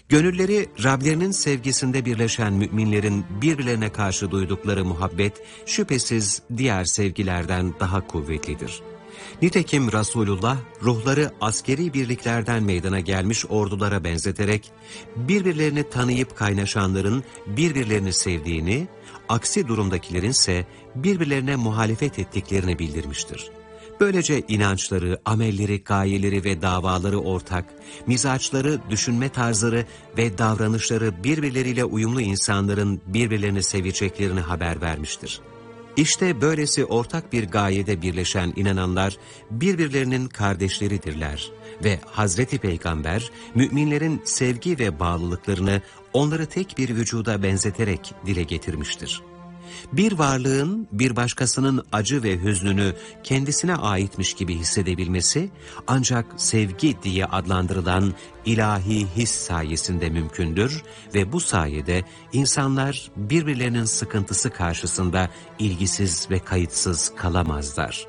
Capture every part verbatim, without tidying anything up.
Gönülleri Rablerinin sevgisinde birleşen müminlerin birbirlerine karşı duydukları muhabbet şüphesiz diğer sevgilerden daha kuvvetlidir. Nitekim Resulullah ruhları askeri birliklerden meydana gelmiş ordulara benzeterek birbirlerini tanıyıp kaynaşanların birbirlerini sevdiğini, aksi durumdakilerin ise birbirlerine muhalefet ettiklerini bildirmiştir. Böylece inançları, amelleri, gayeleri ve davaları ortak, mizaçları, düşünme tarzları ve davranışları birbirleriyle uyumlu insanların birbirlerini seveceklerini haber vermiştir. İşte böylesi ortak bir gayede birleşen inananlar birbirlerinin kardeşleridirler ve Hazreti Peygamber müminlerin sevgi ve bağlılıklarını onları tek bir vücuda benzeterek dile getirmiştir. Bir varlığın bir başkasının acı ve hüznünü kendisine aitmiş gibi hissedebilmesi ancak sevgi diye adlandırılan ilahi his sayesinde mümkündür ve bu sayede insanlar birbirlerinin sıkıntısı karşısında ilgisiz ve kayıtsız kalamazlar.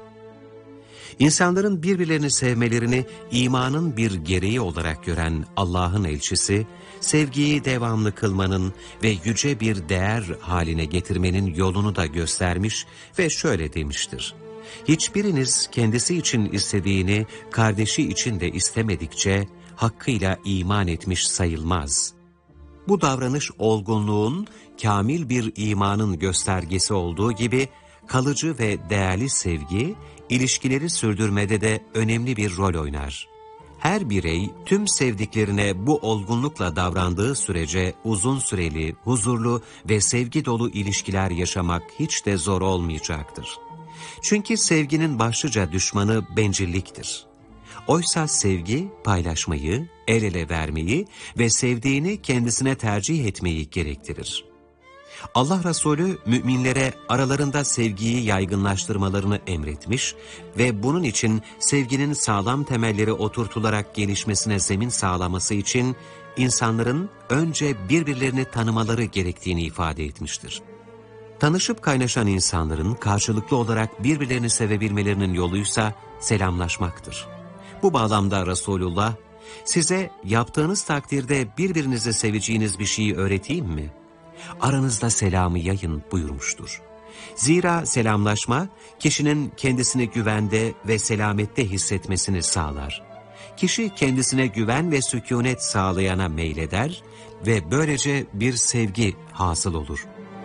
İnsanların birbirlerini sevmelerini imanın bir gereği olarak gören Allah'ın elçisi, sevgiyi devamlı kılmanın ve yüce bir değer haline getirmenin yolunu da göstermiş ve şöyle demiştir: hiçbiriniz kendisi için istediğini kardeşi için de istemedikçe hakkıyla iman etmiş sayılmaz. Bu davranış olgunluğun, kamil bir imanın göstergesi olduğu gibi kalıcı ve değerli sevgi, ilişkileri sürdürmede de önemli bir rol oynar. Her birey tüm sevdiklerine bu olgunlukla davrandığı sürece uzun süreli, huzurlu ve sevgi dolu ilişkiler yaşamak hiç de zor olmayacaktır. Çünkü sevginin başlıca düşmanı bencilliktir. Oysa sevgi paylaşmayı, el ele vermeyi ve sevdiğini kendisine tercih etmeyi gerektirir. Allah Resulü müminlere aralarında sevgiyi yaygınlaştırmalarını emretmiş ve bunun için sevginin sağlam temelleri oturtularak gelişmesine zemin sağlaması için insanların önce birbirlerini tanımaları gerektiğini ifade etmiştir. Tanışıp kaynaşan insanların karşılıklı olarak birbirlerini sevebilmelerinin yoluysa selamlaşmaktır. Bu bağlamda Resulullah, size yaptığınız takdirde birbirinizi seveceğiniz bir şeyi öğreteyim mi? Aranızda selamı yayın buyurmuştur. Zira selamlaşma, kişinin kendisini güvende ve selamette hissetmesini sağlar. Kişi kendisine güven ve sükûnet sağlayana meyleder ve böylece bir sevgi hasıl olur.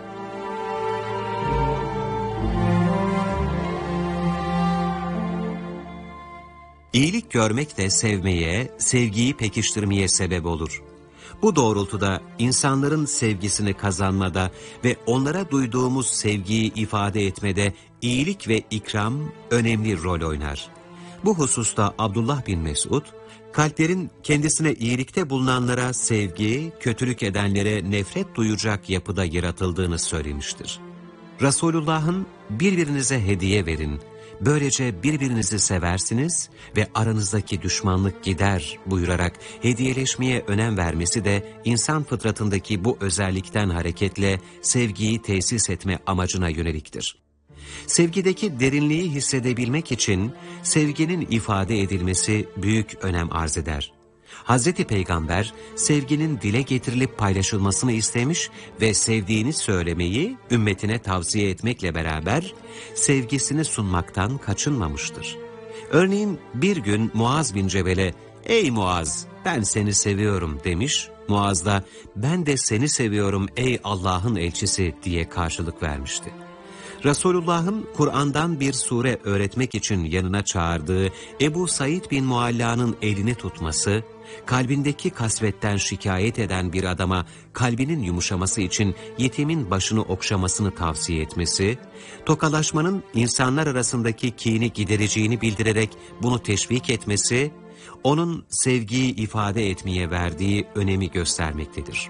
İyilik görmek de sevmeye, sevgiyi pekiştirmeye sebep olur. Bu doğrultuda insanların sevgisini kazanmada ve onlara duyduğumuz sevgiyi ifade etmede iyilik ve ikram önemli rol oynar. Bu hususta Abdullah bin Mesud, kalplerin kendisine iyilikte bulunanlara sevgi, kötülük edenlere nefret duyacak yapıda yaratıldığını söylemiştir. Resulullah'ın birbirinize hediye verin, böylece birbirinizi seversiniz ve aranızdaki düşmanlık gider buyurarak hediyeleşmeye önem vermesi de insan fıtratındaki bu özellikten hareketle sevgiyi tesis etme amacına yöneliktir. Sevgideki derinliği hissedebilmek için sevginin ifade edilmesi büyük önem arz eder. Hazreti Peygamber sevginin dile getirilip paylaşılmasını istemiş ve sevdiğini söylemeyi ümmetine tavsiye etmekle beraber sevgisini sunmaktan kaçınmamıştır. Örneğin bir gün Muaz bin Cebel'e "Ey Muaz, ben seni seviyorum" demiş. Muaz da "Ben de seni seviyorum ey Allah'ın elçisi" diye karşılık vermişti. Resulullah'ın Kur'an'dan bir sure öğretmek için yanına çağırdığı Ebu Said bin Mualla'nın elini tutması, kalbindeki kasvetten şikayet eden bir adama kalbinin yumuşaması için yetimin başını okşamasını tavsiye etmesi, tokalaşmanın insanlar arasındaki kini gidereceğini bildirerek bunu teşvik etmesi, onun sevgiyi ifade etmeye verdiği önemi göstermektedir.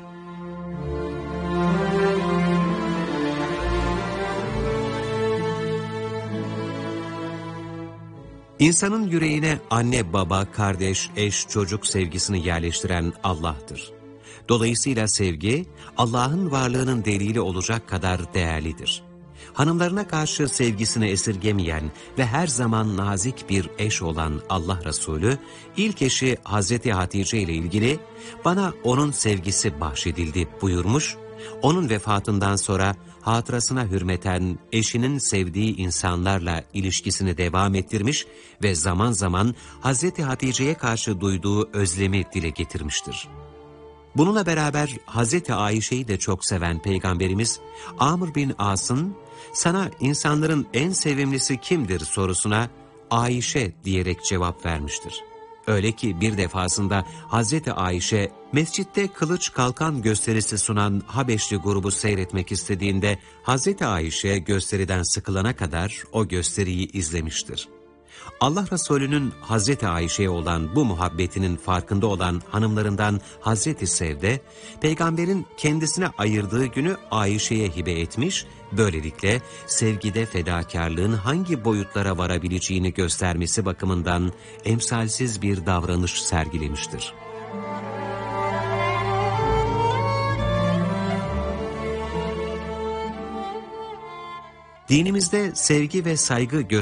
İnsanın yüreğine anne, baba, kardeş, eş, çocuk sevgisini yerleştiren Allah'tır. Dolayısıyla sevgi, Allah'ın varlığının delili olacak kadar değerlidir. Hanımlarına karşı sevgisini esirgemeyen ve her zaman nazik bir eş olan Allah Resulü, ilk eşi Hazreti Hatice ile ilgili "Bana onun sevgisi bahşedildi" buyurmuş, onun vefatından sonra hatırasına hürmeten eşinin sevdiği insanlarla ilişkisini devam ettirmiş ve zaman zaman Hazreti Hatice'ye karşı duyduğu özlemi dile getirmiştir. Bununla beraber Hazreti Ayşe'yi de çok seven Peygamberimiz, Amr bin As'ın "Sana insanların en sevimlisi kimdir?" sorusuna "Ayşe" diyerek cevap vermiştir. Öyle ki bir defasında Hazreti Ayşe, mescitte kılıç kalkan gösterisi sunan Habeşli grubu seyretmek istediğinde Hazreti Ayşe gösteriden sıkılana kadar o gösteriyi izlemiştir. Allah Resulü'nün Hazreti Ayşe'ye olan bu muhabbetinin farkında olan hanımlarından Hazreti Sevde, Peygamber'in kendisine ayırdığı günü Ayşe'ye hibe etmiş, böylelikle sevgide fedakarlığın hangi boyutlara varabileceğini göstermesi bakımından emsalsiz bir davranış sergilemiştir. Dinimizde sevgi ve saygı gösterisi